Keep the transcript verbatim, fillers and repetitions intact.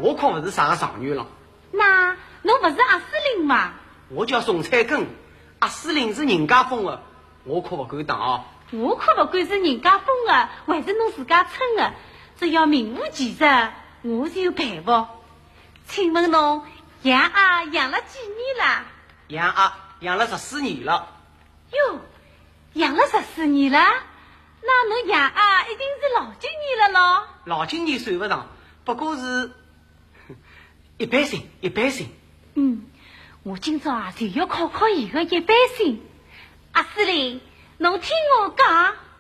我可不是啥个上女了。 那侬不是阿司令吗？ 我叫宋彩根，阿司令是人家封的，我可不敢当啊。 我可不管是人家封的还是侬自家称的，只要名副其实，我就佩服。请问侬养鸭养了几年了？ 养鸭养了十四年了。 哟，养了十四年了，那侬养鸭一定是老经验了咯。 老经验算不上，不过是一般性，一般性。 嗯，我今朝啊就要考考伊个一般性。阿司令，侬听我讲。